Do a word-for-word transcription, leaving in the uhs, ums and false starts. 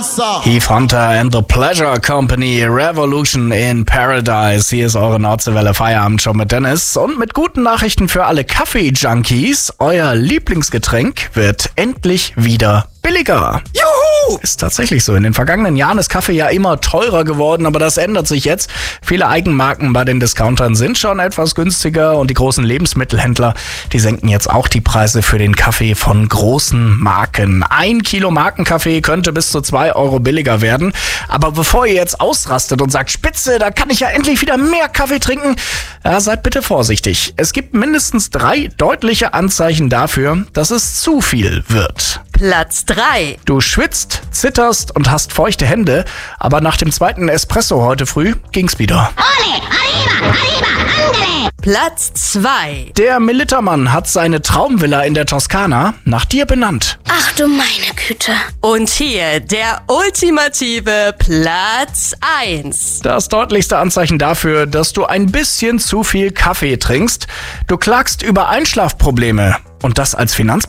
Monster. Heath Hunter and the Pleasure Company, Revolution in Paradise. Hier ist eure Nordseewelle Feierabendshow mit Dennis. Und mit guten Nachrichten für alle Kaffee-Junkies. Euer Lieblingsgetränk wird endlich wieder billiger. Juhu! Ist tatsächlich so. In den vergangenen Jahren ist Kaffee ja immer teurer geworden, aber das ändert sich jetzt. Viele Eigenmarken bei den Discountern sind schon etwas günstiger und die großen Lebensmittelhändler, die senken jetzt auch die Preise für den Kaffee von großen Marken. Ein Kilo Markenkaffee könnte bis zu zwei Euro billiger werden. Aber bevor ihr jetzt ausrastet und sagt, Spitze, da kann ich ja endlich wieder mehr Kaffee trinken, ja, seid bitte vorsichtig. Es gibt mindestens drei deutliche Anzeichen dafür, dass es zu viel wird. Platz drei. Du schwitzt, zitterst und hast feuchte Hände, aber nach dem zweiten Espresso heute früh ging's wieder. Ole, arriba, arriba, andere. Platz zwei. Der Militermann hat seine Traumvilla in der Toskana nach dir benannt. Ach du meine Güte. Und hier der ultimative Platz eins. Das deutlichste Anzeichen dafür, dass du ein bisschen zu viel Kaffee trinkst. Du klagst über Einschlafprobleme und das als Finanz